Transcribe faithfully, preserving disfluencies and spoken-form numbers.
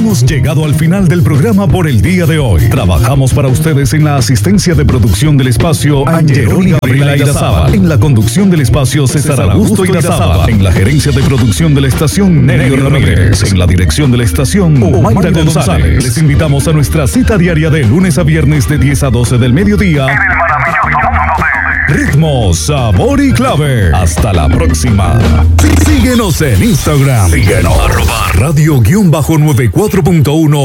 Hemos llegado al final del programa por el día de hoy. Trabajamos para ustedes en la asistencia de producción del espacio Angeloni Gabriela Irazábal. En la conducción del espacio César Augusto Irazábal. En la gerencia de producción de la estación Nelly Ramírez. En la dirección de la estación Omaira González. Les invitamos a nuestra cita diaria de lunes a viernes de diez a doce del mediodía. En el maravilloso mundo de ritmo, sabor y clave. Hasta la próxima. Sí, síguenos en Instagram. Síguenos. Arroba radio guión bajo noventa y cuatro punto uno